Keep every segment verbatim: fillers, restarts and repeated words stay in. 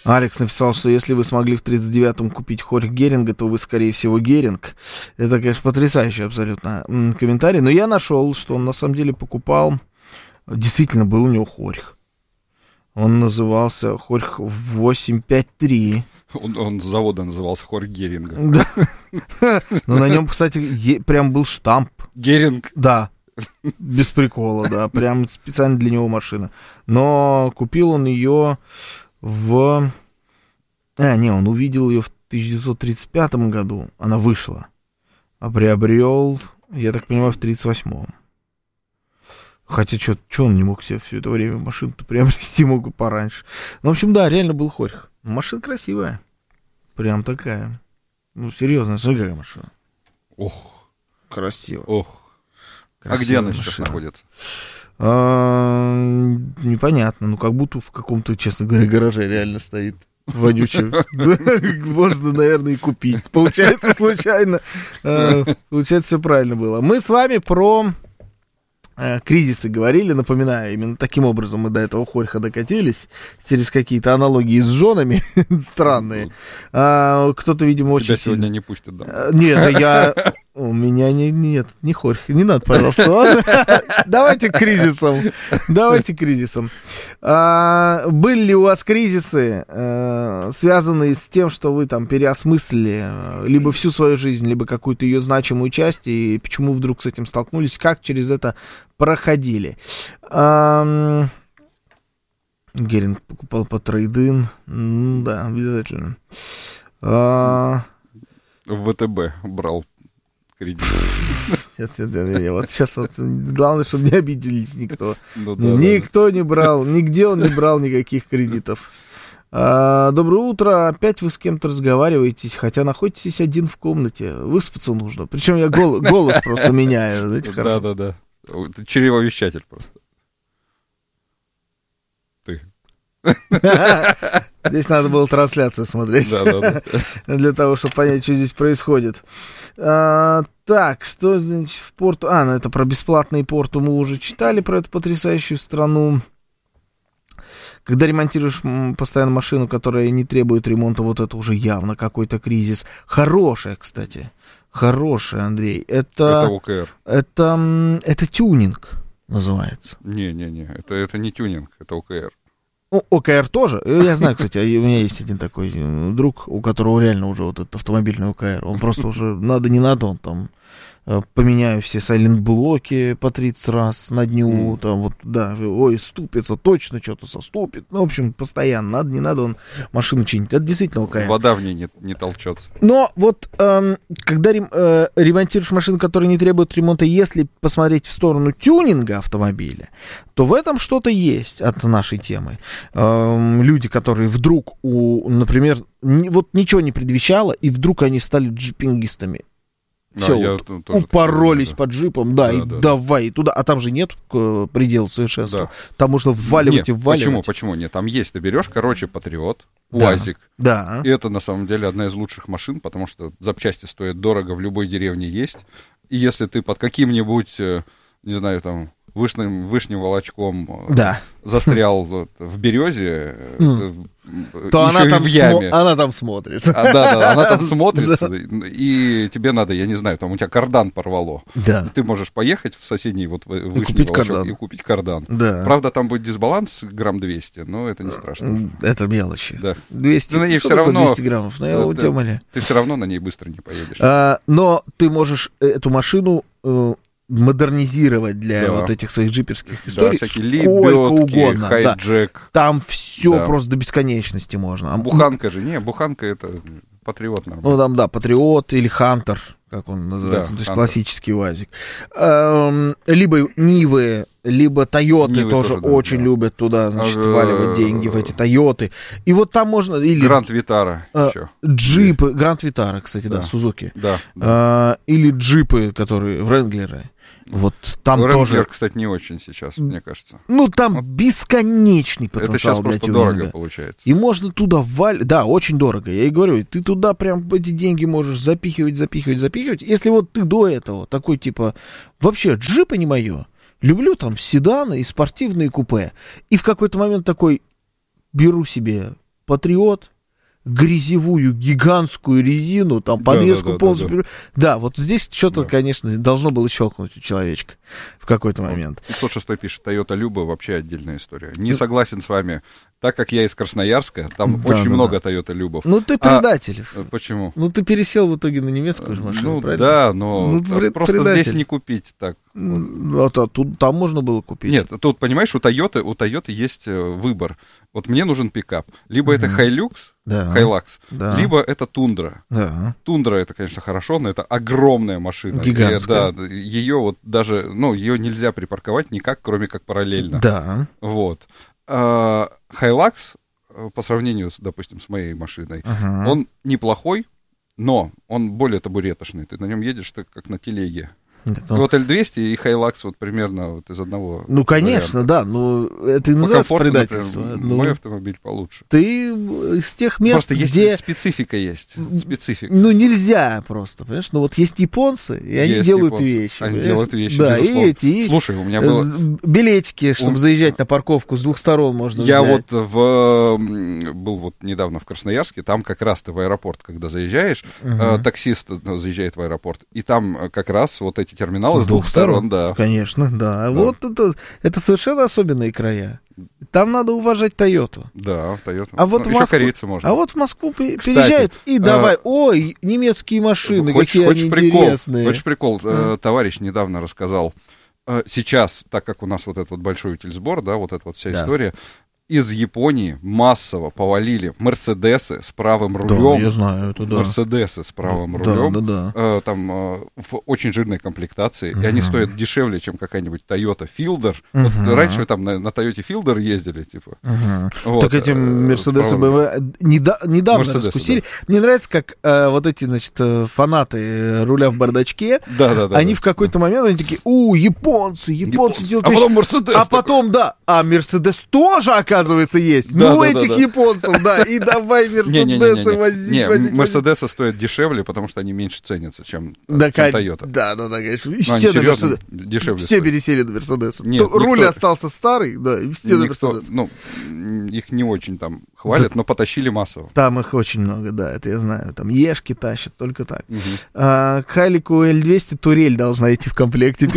Алекс написал, что если вы смогли в тридцать девятом купить хорьх Геринга, то вы, скорее всего, Геринг. Это, конечно, потрясающий абсолютно комментарий. Но я нашел, что он на самом деле покупал... Действительно, был у него хорьх. Он назывался хорьх восемь пять три. Он, он с завода назывался хорьх Геринга. Да. Но на нем, кстати, прям был штамп. Геринг? Да. Без прикола, да. Прям специально для него машина. Но купил он ее в... А, не, он увидел ее в тысяча девятьсот тридцать пятом году. Она вышла. А приобрел, я так понимаю, в тридцать восьмом. Хотя, что он не мог себе все это время машину-то приобрести, мог бы пораньше. Ну, в общем, да, реально был хорьх. Машина красивая. Прям такая. Ну, серьезно, смотри, какая машина. Ох. Красиво. Ох. Красивая, а где она сейчас машина находится? А, непонятно. Ну, как будто в каком-то, честно говоря, гараже реально стоит. Вонючим. Можно, наверное, и купить. Получается, случайно. Получается, все правильно было. Мы с вами про... кризисы говорили, напоминаю, именно таким образом мы до этого хорьха докатились, через какие-то аналогии с женами странные. А, кто-то, видимо, очень... Тебя сегодня не пустят, да? Нет, я... У меня не, нет, не хорьх, не надо, пожалуйста. Давайте к кризисам. Давайте к кризисам. А, были ли у вас кризисы, а, связанные с тем, что вы там переосмыслили либо всю свою жизнь, либо какую-то ее значимую часть, и почему вдруг с этим столкнулись, как через это проходили? А, Геринг покупал по трейд-ин. Ну, да, обязательно. А, в ВТБ брал кредит. Нет, нет, нет, нет. Вот сейчас вот главное, чтобы не обиделись никто. Ну, да, никто да, не брал, нигде он не брал никаких кредитов. А, доброе утро. Опять вы с кем-то разговариваетесь, хотя находитесь один в комнате. Выспаться нужно. Причем я гол- голос просто меняю. Знаете, да, да, да. Ты чревовещатель просто. Ты. Здесь надо было трансляцию смотреть. Да, да, да. Для того, чтобы понять, что здесь происходит. А, так, что значит в порту... А, ну это про бесплатный порту мы уже читали, про эту потрясающую страну. Когда ремонтируешь постоянно машину, которая не требует ремонта, вот это уже явно какой-то кризис. Хорошая, кстати. Хорошая, Андрей. Это... Это ОКР. Это, это тюнинг называется. Не-не-не, это, это не тюнинг, это ОКР. Ну, ОКР тоже. Я знаю, кстати, у меня есть один такой друг, у которого реально уже вот этот автомобильный ОКР. Он просто уже надо, не надо, он там поменяю все сайлент-блоки по тридцать раз на дню, mm. там вот, да, ой, ступится, точно что-то соступит. Ну, в общем, постоянно, надо, не надо, он машину чинит. Это действительно ОКР. Вода в ней не, не толчется. Но вот, эм, когда рем, э, ремонтируешь машину, которая не требует ремонта, если посмотреть в сторону тюнинга автомобиля, то в этом что-то есть от нашей темы. Эм, люди, которые вдруг, у, например, не, вот ничего не предвещало, и вдруг они стали джипингистами. Все, да, вот, упоролись под джипом, да, да, и да, давай, да. И туда, а там же нет предела совершенства, да. Там можно вваливать нет, и вваливать. Почему, почему нет, там есть, ты берешь, короче, Патриот, УАЗик, да. И это на самом деле одна из лучших машин, потому что запчасти стоят дорого, в любой деревне есть, и если ты под каким-нибудь, не знаю, там, вышним, вышним волочком да. застрял вот, в березе, mm. то она там, в яме. Смо- она там смотрится. А, да, да, она там смотрится, и тебе надо, я не знаю, там у тебя кардан порвало. Да. Ты можешь поехать в соседний вот вышний купить волочок кардан. И купить кардан. Да. Правда, там будет дисбаланс грамм двести, но это не страшно. Это мелочи. Да. двести, ты на ней все равно, двести граммов, ну, я у тебя моля. Ты все равно на ней быстро не поедешь. А, но ты можешь эту машину... модернизировать для да. вот этих своих джиперских историй, да, всякие лебедки, хайджек. Да. Там все да. просто до бесконечности можно. А буханка же, не, буханка это Патриот нормально. Ну там, да, Патриот или Хантер, как он называется, да, то есть Hunter. Классический УАЗик. Эм, либо Нивы, либо Тойоты тоже, тоже да, очень да. любят туда, значит, а, валивать деньги в эти Тойоты. И вот там можно... Или Гранд Витара э, еще. Джипы, Гранд Витара, кстати, да, Сузуки. Да, да. Э, или джипы, которые, Вренглеры. Вот там Ренглер, тоже... кстати, не очень сейчас, мне кажется. Ну, там вот. Бесконечный потенциал это сейчас для просто тюнинга. Дорого получается. И можно туда валить... Да, очень дорого. Я и говорю, ты туда прям эти деньги можешь запихивать, запихивать, запихивать. Если вот ты до этого такой, типа, вообще джипы не мое. Люблю там седаны и спортивные купе. И в какой-то момент такой, беру себе Патриот, грязевую гигантскую резину, там подвеску да, да, полностью... да, да. да, вот здесь что-то, Да. конечно, должно было щелкнуть у человечка в какой-то момент. пятьсот шесть пишет, Toyota Люба вообще отдельная история. Не согласен с вами. Так как я из Красноярска, там Да, очень да, много да. Toyota Любов. Ну, ты А, предатель. почему? Ну, ты пересел в итоге на немецкую же машину, Ну правильно? да, но Ну, там пред- просто предатель. здесь не купить так. Ну, а то- тут, там можно было купить. Нет, тут, понимаешь, у Toyota, у Toyota есть э, выбор. Вот мне нужен пикап. Либо это Hilux, Да. Hilux, Да. либо это Тундра. Да. Тундра это, конечно, хорошо, но это огромная машина. Гигантская. И, да, ее вот даже, ну, ее нельзя припарковать никак, кроме как параллельно. Да. Вот. А, Hilux, э, по сравнению, с, допустим, с моей машиной, Ага. он неплохой, но он более табуреточный. Ты на нем едешь так, как на телеге. Нет, ну, Вот Эль двести и Hilux вот примерно вот из одного ну, конечно, варианта. да, ну, это и По называется комфорту, предательство. например, Ну, мой автомобиль получше. ты из тех мест, Просто есть где... специфика есть. Специфика. Ну, нельзя просто, понимаешь? Ну, вот есть японцы, и они Есть делают японцы. вещи. Они понимаешь? делают вещи, Да, безусловно. и эти, и Слушай, у меня э, было... билетики, чтобы У- заезжать на парковку с двух сторон можно Я взять. вот в, м, был вот недавно в Красноярске, там как раз ты в аэропорт, когда заезжаешь, э, таксист э, заезжает в аэропорт, и там э, как раз вот эти терминалы с, двух сторон, да. Конечно, да. Вот это, это совершенно особенные края. Там надо уважать Тойоту. Да, в Toyota. А вот Ну, в еще Москву- корейцы можно. А вот в Москву пе- Кстати, переезжают и давай, а, ой, немецкие машины, Хочешь, какие хочешь они прикол? интересные. Хочешь прикол? Э, Товарищ недавно рассказал. Э, Сейчас, так как у нас вот этот вот большой утильсбор, да, вот эта вот вся Да. история, из Японии массово повалили Мерседесы с правым Да, рулем. я знаю, это да. Мерседесы с правым Да, рулем. да, да. э, там э, в очень жирной комплектации, и они стоят дешевле, чем какая-нибудь Toyota Fielder. Вот Мгм. раньше вы там на, на Toyota Fielder ездили, типа. Мгм. Вот, Так эти э, Мерседесы с правым- БМВ неда- недавно Мерседесы, раскусили. Мне нравится, как э, вот эти, значит, э, фанаты э, руля в бардачке, Да, да, да. они да. в какой-то момент, они такие, у, японцы, японцы делают А вещи». потом Мерседес. А такой. потом, да, а Мерседес тоже, оказывается, есть. Да, Ну, да, этих да, да. японцев, да, и давай Мерседесы Не-не-не-не-не. возить, Не, возить, возить. Мерседесы стоят дешевле, потому что они меньше ценятся, чем, Да, чем кон- Toyota. да, да, да, конечно. И Ну, они все на серьезно Мерседес. дешевле Все стоят. пересели на Мерседес. Нет, То- Руль никто- остался старый, да, и все на Никто- Мерседес. ну, м, их не очень там хвалят, но потащили массово. Там их очень много, да, это я знаю. Там ешки тащат, только так. Мгм. А, к Халику Эль двести турель должна идти в комплекте.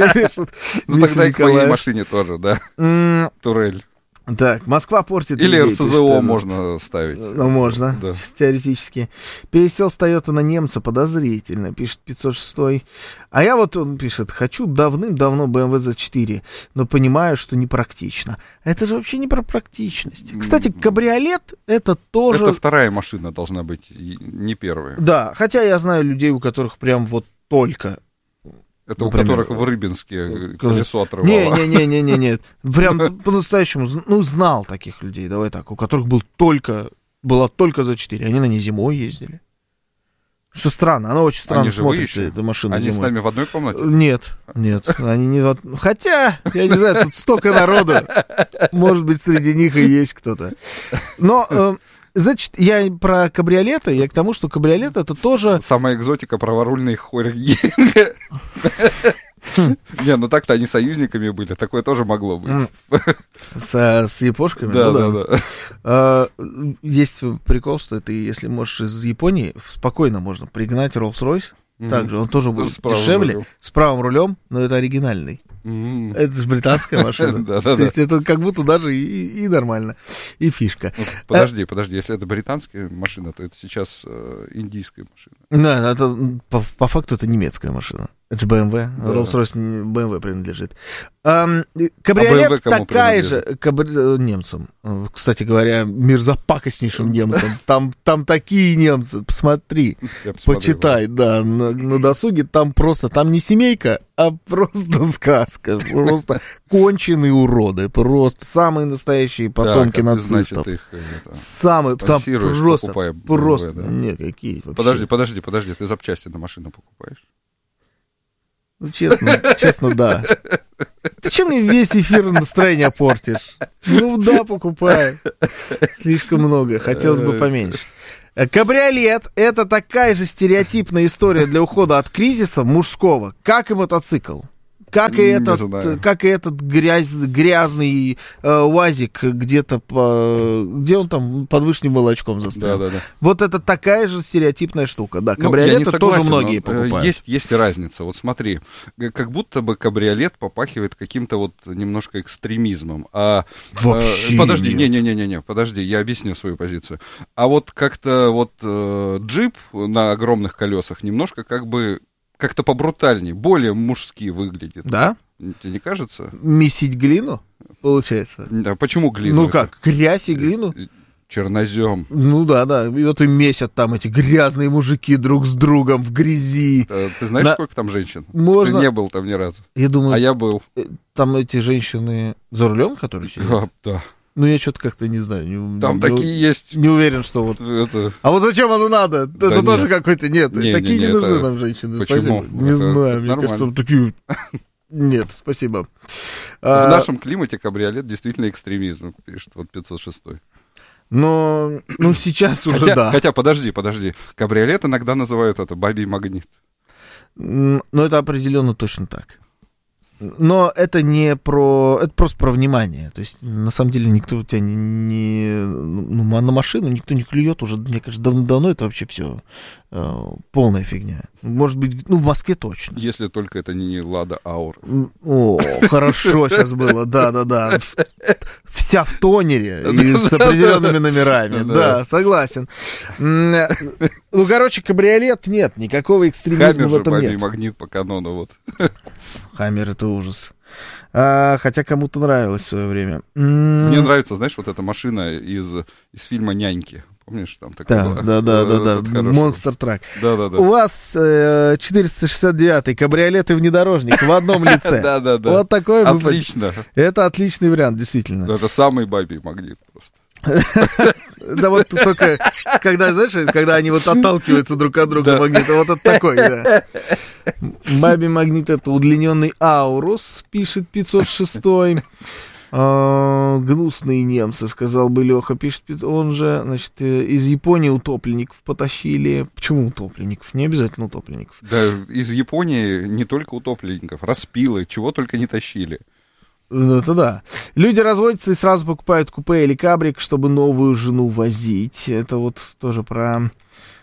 Ну, тогда и к моей Николаев. машине тоже, да, М, турель. Так, Москва портит Или людей, эр эс зэ пишет о Эдвард. можно ставить. Ну, можно, Да. теоретически. Пересел с Тойоты на немца подозрительно, пишет пятьсот шесть. А я вот, он пишет, хочу давным-давно бэ эм вэ зет четыре, но понимаю, что непрактично. Это же вообще не про практичность. Кстати, кабриолет это тоже... Это вторая машина должна быть, и не первая. Да, хотя я знаю людей, у которых прям вот только... Это Например, у которых в Рыбинске э, колесо отрывало. Не-не-не-не-не, прям по-настоящему, з- ну, знал таких людей, давай так, у которых был только, была только за четыре, они на ней зимой ездили. Что странно, она очень странно Они живые смотрится, еще? эта машина Они с зимой. нами в одной комнате? Нет, нет, они не... вот- Хотя, я не знаю, тут столько народу, может быть, среди них и есть кто-то. Но, э, значит, я про кабриолеты, я к тому, что кабриолет это тоже... Самая экзотика — праворульные хорьги. Не, ну так-то они союзниками были, такое тоже могло быть. С, с япошками? Да, Ну да, да. А, есть прикол, что ты, если можешь из Японии, спокойно можно пригнать Rolls-Royce. Мгм. Также он тоже будет С правым дешевле, рулем. с правым рулем, но это оригинальный. М. Это же британская машина. Да, да, То да. есть это как будто даже и, и нормально, и фишка. Ну, Подожди, подожди, если это британская машина, то это сейчас э, индийская машина. Да, это, по, по факту это немецкая машина. Это же бэ эм вэ, Да. Rolls-Royce не- бэ эм вэ принадлежит. Ам, кабриолет бэ эм вэ кому такая же, кабри- э, немцам. Э, Кстати говоря, мерзопакостнейшим немцам. Там, там такие немцы, посмотри, Я посмотрю, почитай, да, на, на досуге. Там просто, там не семейка, а просто сказка. Просто конченые уроды. Просто самые настоящие да. потомки Так, а ты, нацистов. значит, их, э, это, Самые, там спонсируешь, просто, покупая бэ эм вэ, просто, да? не, какие вообще. Подожди, подожди, подожди, ты запчасти на машину покупаешь? Ну, честно, честно, да. Ты что мне весь эфир настроение портишь? Ну, да, покупаю. Слишком много, хотелось бы поменьше. Кабриолет — это такая же стереотипная история для ухода от кризиса мужского, как и мотоцикл. Как и этот, как и этот грязь, грязный э, УАЗик где-то, по, где он там под вышним волочком застрял. Да, да, да. Вот это такая же стереотипная штука. Да, кабриолеты ну, тоже многие покупают. Есть, есть разница. Вот смотри, как будто бы кабриолет попахивает каким-то вот немножко экстремизмом. А, Вообще э, подожди, не-не-не-не, подожди, я объясню свою позицию. А вот как-то вот э, джип на огромных колесах немножко как бы как-то побрутальнее, более мужски выглядит. Да? Тебе не кажется? Месить глину, получается? Да, почему глину? Ну как, грязь и глину? Чернозем. Ну да, да. И вот и месят там эти грязные мужики друг с другом в грязи. Ты, ты знаешь, На... сколько там женщин? Можно... Ты не был там ни разу. Я думаю, а я был. Там эти женщины за рулем, которые сидят? Да, да. Ну, я что-то как-то не знаю. Не, там не, такие есть. Не уверен, что вот... Это... А вот зачем оно надо? Да это нет. Тоже какой-то... Нет, не, такие не, не, не нужны это... нам женщины. Почему? Спасибо. Не это, знаю, это мне нормально. кажется, такие... Нет, спасибо. В а... нашем климате кабриолет действительно экстремизм, пишет вот пятьсот шестой. Но, ну, сейчас уже хотя, да. Хотя, подожди, подожди. Кабриолет иногда называют это бабий магнит. Ну, это определенно точно так. Но это не про... Это просто про внимание. То есть, на самом деле, никто у тебя не... не ну, на машину никто не клюет уже, мне кажется, давно-давно это вообще все э, полная фигня. Может быть, ну, в Москве точно. Если только это не Лада Аура. О, хорошо сейчас было, да-да-да. Вся в тонере и с определенными номерами. Да, согласен. Ну, короче, кабриолет нет, никакого экстремизма в этом нет. Хаммер же магнит по канону, вот. Хаммер — это ужас. А, хотя кому-то нравилось в свое время. Мне нравится, знаешь, вот эта машина из, из фильма «Няньки». Помнишь, там такая да, была? Да, да, да, да, Монстр Трак. Да, да, да. У вас э, четыреста шестьдесят девятый кабриолет и внедорожник в одном лице. Да, да, да. Вот такой. Отлично. Это отличный вариант, действительно. Это самый бабий магнит просто. Да вот только, когда, знаешь, когда они вот отталкиваются друг от друга магниты, вот это такой, да. Бабий магнит — это удлиненный Аурус, пишет пятьсот шестой. А, гнусные немцы, сказал бы Леха, пишет, он же, значит, из Японии утопленников потащили. Почему утопленников? Не обязательно утопленников. Да, из Японии не только утопленников, распилы, чего только не тащили. Ну, это да. Люди разводятся и сразу покупают купе или кабрик, чтобы новую жену возить. Это вот тоже про...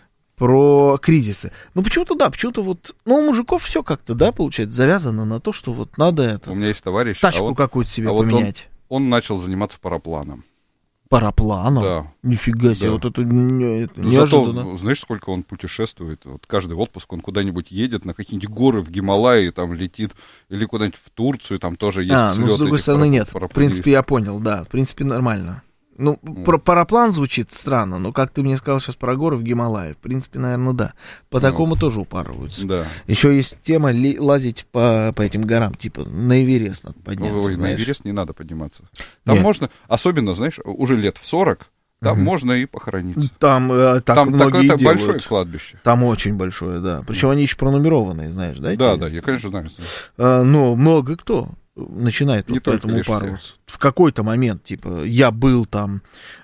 Про кризисы. Ну, почему-то, да, почему-то вот... Ну, у мужиков все как-то, да, получается, завязано на то, что вот надо это... У меня есть товарищ... Тачку а вот, какую-то себе а поменять. Вот он, он начал заниматься парапланом. Парапланом? Да. Нифига себе, да. вот это, не, это ну, неожиданно. Зато, знаешь, сколько он путешествует? Вот каждый отпуск он куда-нибудь едет, на какие-нибудь горы в Гималайи, там летит, или куда-нибудь в Турцию, там тоже есть а, взлеты. Ну, с другой стороны, нет. В принципе, я понял, да, в принципе, нормально. Ну, mm. про параплан звучит странно, но как ты мне сказал сейчас про горы в Гималае, в принципе, наверное, да. По mm. такому тоже упарываются. Да. Еще есть тема ли, лазить по, по этим горам, типа на Эверест надо подняться. Ой, на Эверест не надо подниматься. Там Нет. можно, особенно, знаешь, уже лет в сорок, там mm-hmm. можно и похорониться. Там, э, так там многие такое делают. Большое кладбище. Там очень большое, да. Причем mm. они еще пронумерованные, знаешь, да? Да, да, я, конечно, знаю. А, но много кто начинает вот поэтому упарываться. В какой-то момент, типа, я был там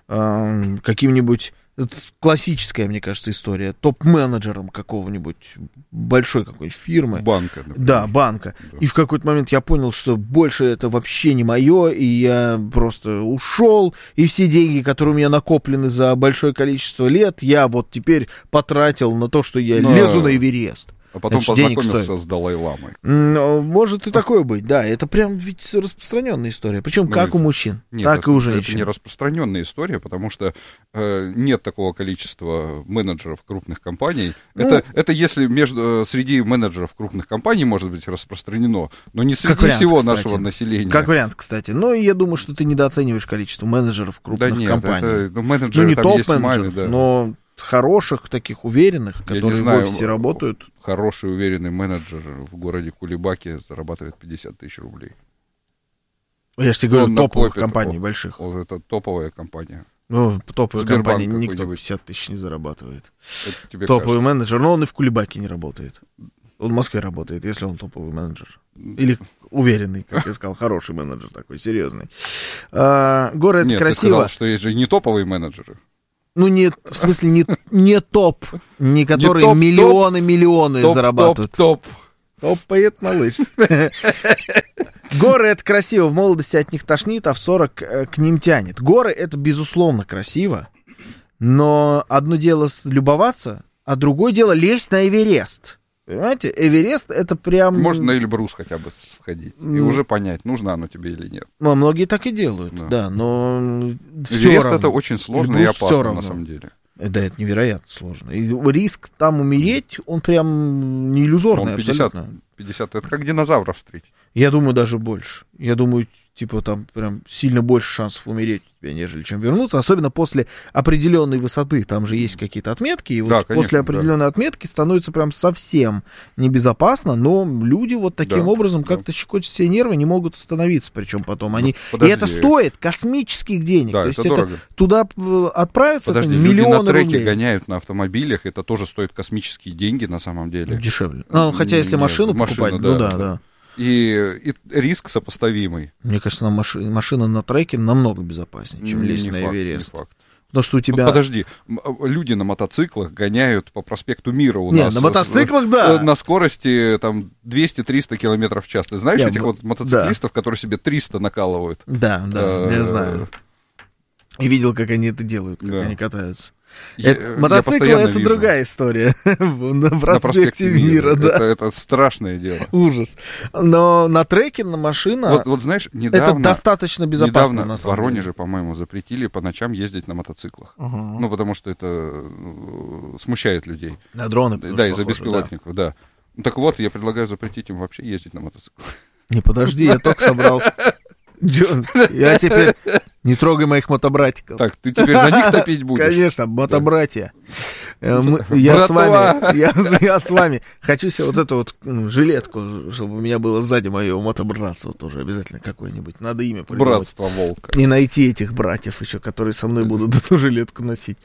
э, каким-нибудь... Это классическая, мне кажется, история. Топ-менеджером какого-нибудь большой какой-нибудь фирмы. Банка. Например. Да, банка. Да. И в какой-то момент я понял, что больше это вообще не мое, и я просто ушел, и все деньги, которые у меня накоплены за большое количество лет, я вот теперь потратил на то, что я Но... лезу на Эверест. А потом Значит, познакомился с Далай-ламой. Может и такое быть, да. Это прям ведь распространенная история. Причем ну, как это... у мужчин, нет, так это, и у женщин. Это не распространенная история, потому что э, нет такого количества менеджеров крупных компаний. Ну, это, это если между, среди менеджеров крупных компаний может быть распространено, но не среди вариант, всего кстати. нашего населения. Как вариант, кстати. Но я думаю, что ты недооцениваешь количество менеджеров крупных да нет, компаний. Это, ну, менеджеры ну, не там топ-менеджеров, есть мали, да. но... хороших, таких уверенных, которые знаю, в офисе работают. Хороший, уверенный менеджер в городе Кулебаке зарабатывает пятьдесят тысяч рублей. Я же тебе говорю, топовых компаний, о, больших. О, это топовая компания. Ну, топовая Сбербанк компания никто пятьдесят тысяч не зарабатывает. Топовый кажется. менеджер, но он и в Кулебаке не работает. Он в Москве работает, если он топовый менеджер. Или уверенный, как я сказал, хороший менеджер такой, серьезный. А, город Нет, красиво. Ты сказал, что есть же не топовые менеджеры. Ну, не, в смысле, не, не топ, не которые миллионы-миллионы зарабатывают. Топ, топ, Топает малыш. Горы — это красиво, в молодости от них тошнит, а в сорок к ним тянет. Горы — это, безусловно, красиво, но одно дело любоваться, а другое дело лезть на Эверест. Понимаете, Эверест — это прям... Можно на Эльбрус хотя бы сходить и уже понять, нужно оно тебе или нет. Ну, многие так и делают, да, да, но... Эверест — это очень сложно и опасно, на самом деле. Да, это невероятно сложно. И риск там умереть, он прям не иллюзорный, он пятьдесят, абсолютно. пятьдесят, это как динозавров встретить. Я думаю, даже больше. Я думаю, типа, там прям сильно больше шансов умереть у тебя, нежели чем вернуться. Особенно после определенной высоты. Там же есть какие-то отметки. И вот да, конечно, после определенной да. отметки становится прям совсем небезопасно. Но люди вот таким да, образом да. как-то щекочут себе нервы, не могут остановиться. Причем потом они... Ну, и это стоит космических денег. Да, То это есть дорого. Это туда отправиться, подожди, это миллионы люди на треке рублей. Гоняют на автомобилях. Это тоже стоит космические деньги на самом деле. Дешевле. Ну, хотя если Нет, машину покупать, машина, ну да, да. да. И, и риск сопоставимый. Мне кажется, маши, машина на треке намного безопаснее, чем лезть не на факт, Эверест. Не факт. Потому что у тебя... Вот подожди, люди на мотоциклах гоняют по проспекту Мира у Нет, нас. на мотоциклах, с, да. На скорости там двести-триста километров в час. Ты знаешь Нет, этих вот мотоциклистов, да. которые себе триста накалывают? Да, да, а, я знаю. И видел, как они это делают, как да. они катаются. Я, это, мотоцикл — это вижу. Другая история. На проспекте, на проспекте Мира, Мира, да. Это, это страшное дело. Ужас. Но на треке, на машина... Вот, вот знаешь, недавно... Это достаточно безопасно, недавно на самом в Воронеже, деле. по-моему, запретили по ночам ездить на мотоциклах. Угу. Ну, потому что это смущает людей. На дроны. Да, из-за беспилотников, да. да. Ну, так вот, я предлагаю запретить им вообще ездить на мотоциклах. Не, подожди, я только собрался... Джон, я теперь... Не трогай моих мотобратиков. Так, ты теперь за них топить будешь? Конечно, мотобратья. Да. Мы, я, с вами, я, я с вами. Хочу себе вот эту вот ну, жилетку, чтобы у меня было сзади мое мотобратство тоже обязательно какое-нибудь. Надо имя придумать. Братство волка. И найти этих братьев еще, которые со мной будут эту жилетку носить.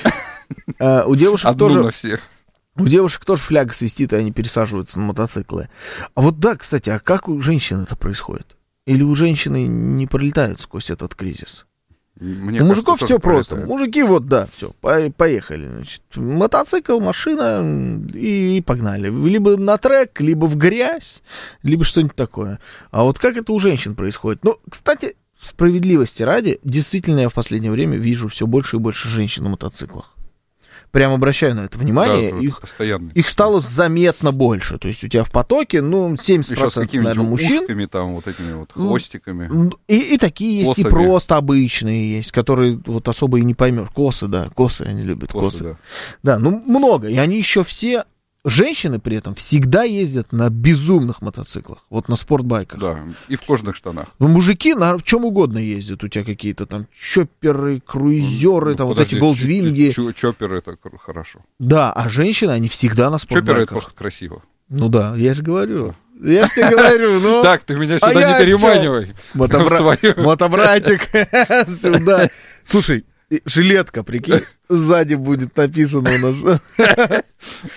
А, у девушек Одну тоже... на всех. У девушек тоже фляга свистит, и они пересаживаются на мотоциклы. А вот да, кстати, а как у женщин это происходит? Или у женщины не пролетают сквозь этот кризис? Мне у мужиков все просто. Пролетает. Мужики вот, да, все, поехали. Значит, мотоцикл, машина и погнали. Либо на трек, либо в грязь, либо что-нибудь такое. А вот как это у женщин происходит? Ну, кстати, справедливости ради, действительно я в последнее время вижу все больше и больше женщин на мотоциклах. Прям обращаю на это внимание, да, их, их стало заметно больше. То есть у тебя в потоке, ну, семьдесят процентов, наверное, мужчин. Ушками, там, вот этими вот хвостиками. И, и такие есть, косами. И просто обычные есть, которые вот особо и не поймешь. Косы, да, косы они любят, косы. косы. Да. да, ну, много. И они еще все... Женщины при этом всегда ездят на безумных мотоциклах, вот на спортбайках. Да, и в кожаных штанах. Ну, мужики на чем угодно ездят. У тебя какие-то там чопперы, круизеры, ну, там подожди, вот эти голдвинги. Ч- ч- чопперы — это хорошо. Да, а женщины, они всегда на спортбайках. Чопперы — это просто красиво. Ну да, я же говорю. Я же тебе говорю, ну... Так, ты меня сюда не переманивай. Мотобратик сюда. Слушай, жилетка, прикинь, сзади будет написано у нас.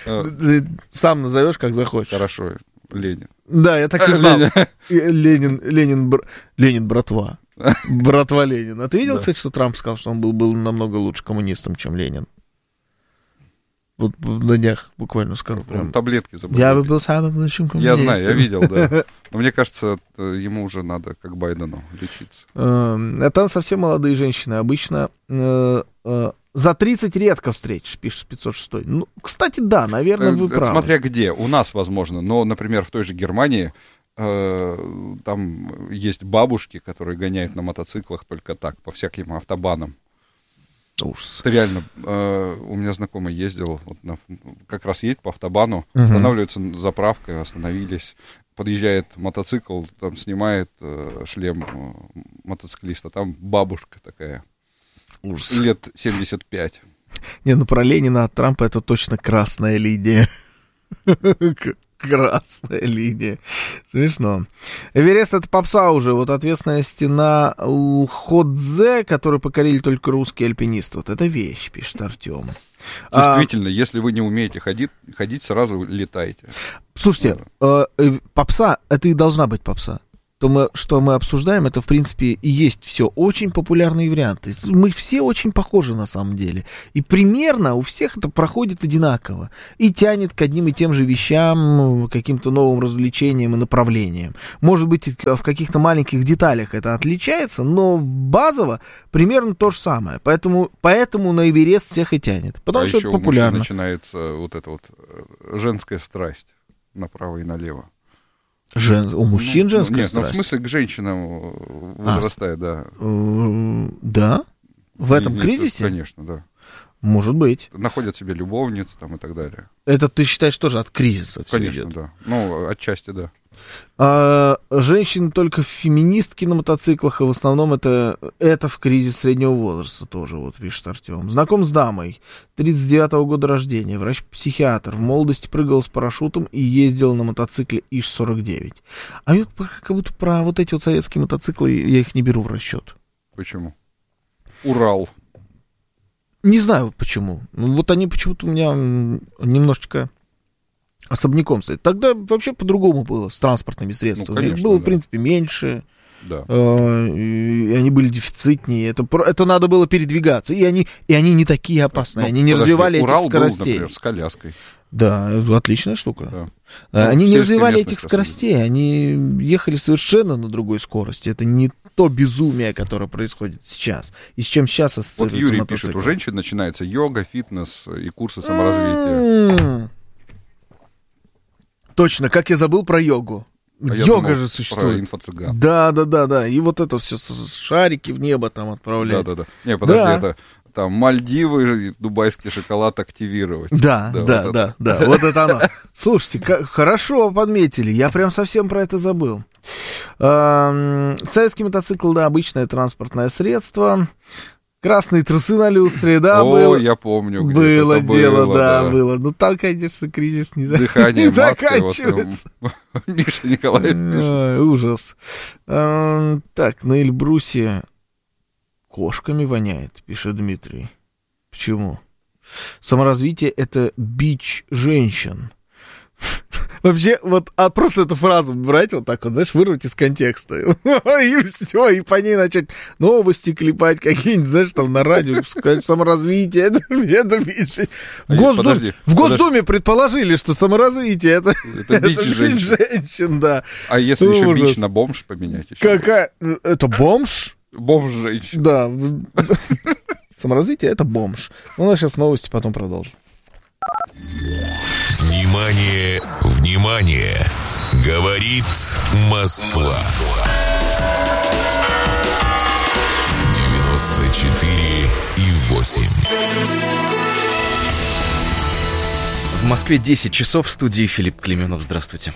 Сам назовешь, как захочешь. Хорошо, Ленин. Да, я так и знал. Ленин, Ленин, Ленин, братва. Братва Ленин. А ты видел, кстати, что Трамп сказал, что он был, был намного лучше коммунистом, чем Ленин? Вот на днях буквально сказал. Он таблетки забыл. Я бы был самым лучшим коммунистом. Я знаю, я видел, да. Но мне кажется, ему уже надо, как Байдену, лечиться. А там совсем молодые женщины. Обычно за тридцать редко встретишь, пишет пятьсот шесть. Ну, кстати, да, наверное, вы правы. Смотря где. У нас, возможно. Но, например, в той же Германии там есть бабушки, которые гоняют на мотоциклах только так, по всяким автобанам. Ужас. Это реально, э, у меня знакомый ездил, вот на, как раз едет по автобану, uh-huh. останавливается заправка, остановились, подъезжает мотоцикл, там снимает э, шлем э, мотоциклиста, там бабушка такая, Ужас. Лет семьдесят пять. Не, ну про Ленина от Трампа это точно красная линия. Красная линия. Смешно. Эверест — это попса уже. Вот ответственная стена Лходзе, которую покорили только русские альпинисты. Вот это вещь, пишет Артем. Действительно, а, если вы не умеете ходить, ходить сразу летайте. Слушайте, да. э, э, попса — это и должна быть попса. то мы, что мы обсуждаем, это, в принципе, и есть все очень популярные варианты. Мы все очень похожи на самом деле. И примерно у всех это проходит одинаково. И тянет к одним и тем же вещам, каким-то новым развлечениям и направлениям. Может быть, в каких-то маленьких деталях это отличается, но базово примерно то же самое. Поэтому, поэтому на Эверест всех и тянет. Потому а что еще это популярно. У мужчин начинается вот эта вот женская страсть направо и налево. Жен... У мужчин ну, женская нет, страсть? Нет, ну в смысле к женщинам возрастает, а, да. Да? В этом и, кризисе? Конечно, да. Может быть. Находят себе любовниц там и так далее. Это ты считаешь тоже от кризиса? Конечно, идет? Да. Ну, отчасти, да. А, женщины только феминистки на мотоциклах, и в основном это, это в кризис среднего возраста тоже, вот пишет Артем. Знаком с дамой, тридцать девятого года рождения, врач-психиатр, в молодости прыгал с парашютом и ездил на мотоцикле ИЖ сорок девять. А вот как будто про вот эти вот советские мотоциклы я их не беру в расчет. Почему? Урал. Не знаю вот почему. Вот они почему-то у меня немножечко... особняком стоит. Тогда вообще по-другому было с транспортными средствами. Ну, конечно, их было, да. В принципе, меньше. Да. Э, и они были дефицитнее. Это, это надо было передвигаться. И они, и они не такие опасные. Ну, они не подожди, развивали Урал этих скоростей. Был, например, с коляской. Да, отличная штука. Да. Они ну, не развивали этих скоростей. Особенно. Они ехали совершенно на другой скорости. Это не то безумие, которое происходит сейчас. И с чем сейчас ассоциируется Вот Юрий мотоцикл. пишет, у женщин начинается йога, фитнес и курсы саморазвития. Точно, как я забыл про йогу. А Йога думал, же существует. Про инфо-цыган. Да, да, да, да. И вот это все шарики в небо там отправлять. Да, да, да. Не, подожди, да. это там Мальдивы, дубайский шоколад активировать. Да, да, да, вот да, да, вот это оно. Слушайте, как, хорошо подметили, я прям совсем про это забыл. Советский мотоцикл, да, обычное транспортное средство. Красные трусы на люстре, да, О, было. я помню. Было это дело, было, да, да, было. Ну, там, конечно, кризис не, Дыхание не маткой, заканчивается. Вот, Миша Николаев пишет. А, ужас. А, так, на Эльбрусе кошками воняет, пишет Дмитрий. Почему? Саморазвитие — это бич женщин. Вообще, вот а просто эту фразу брать вот так вот, знаешь, вырвать из контекста. И все, и по ней начать новости клепать какие-нибудь, знаешь, там на радио, сказать, саморазвитие, это, это бич. В, а Госдум... подожди, в Госдуме подожди. предположили, что саморазвитие это, это бич, это бич женщин. женщин, да. А если Ужас. еще бич на бомж поменять? Еще? Какая? Это бомж? Бомж женщин. Да. Саморазвитие — это бомж. Ну, у нас сейчас новости, потом продолжим. Внимание, внимание! Говорит Москва. девяносто четыре и восемь. В Москве десять часов, в студии Филипп Клименов. Здравствуйте.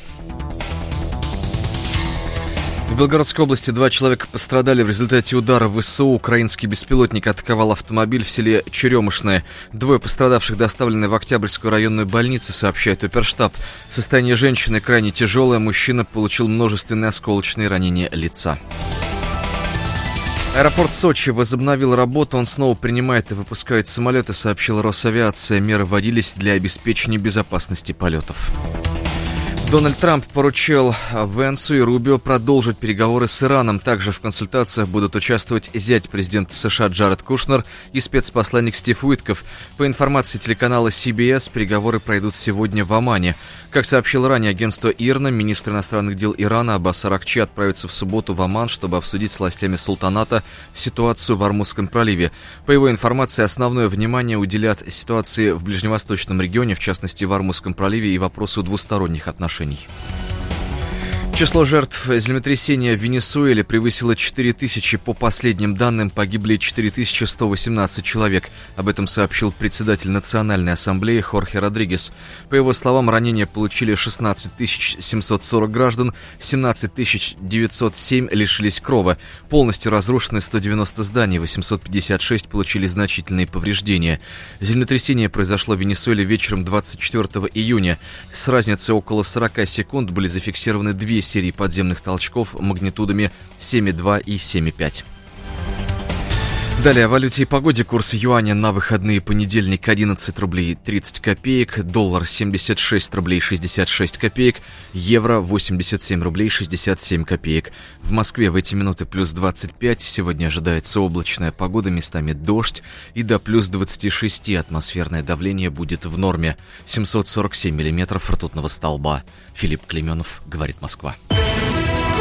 В Белгородской области два человека пострадали в результате удара ВСУ. Украинский беспилотник атаковал автомобиль в селе Черемушное. Двое пострадавших доставлены в Октябрьскую районную больницу, сообщает оперштаб. Состояние женщины крайне тяжелое. Мужчина получил множественные осколочные ранения лица. Аэропорт Сочи возобновил работу. Он снова принимает и выпускает самолеты, сообщила Росавиация. Меры вводились для обеспечения безопасности полетов. Дональд Трамп поручил Венсу и Рубио продолжить переговоры с Ираном. Также в консультациях будут участвовать зять президента США Джаред Кушнер и спецпосланник Стив Уитков. По информации телеканала си би эс, переговоры пройдут сегодня в Омане. Как сообщил ранее агентство ИРНА, министр иностранных дел Ирана Аббас Аракчи отправится в субботу в Оман, чтобы обсудить с властями султаната ситуацию в Ормузском проливе. По его информации, основное внимание уделят ситуации в ближневосточном регионе, в частности в Ормузском проливе, и вопросу двусторонних отношений. Число жертв землетрясения в Венесуэле превысило четыре тысячи. По последним данным, погибли четыре тысячи сто восемнадцать человек. Об этом сообщил председатель Национальной ассамблеи Хорхе Родригес. По его словам, ранения получили шестнадцать тысяч семьсот сорок граждан, семнадцать тысяч девятьсот семь лишились крова. Полностью разрушены сто девяносто зданий, восемьсот пятьдесят шесть получили значительные повреждения. Землетрясение произошло в Венесуэле вечером двадцать четвёртого июня. С разницей около сорок секунд были зафиксированы две серии подземных толчков магнитудами семь и два и семь и пять. Далее о валюте и погоде. Курс юаня на выходные: понедельник одиннадцать рублей тридцать копеек, доллар семьдесят шесть рублей шестьдесят шесть копеек, евро восемьдесят семь рублей шестьдесят семь копеек. В Москве в эти минуты плюс двадцать пять, сегодня ожидается облачная погода, местами дождь, и до плюс двадцать шесть атмосферное давление будет в норме. семьсот сорок семь миллиметров ртутного столба. Филипп Клейменов, говорит Москва.